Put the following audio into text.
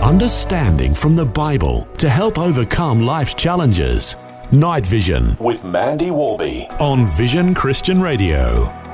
understanding from the Bible to help overcome life's challenges. Night Vision with Mandy Warby on Vision Christian Radio.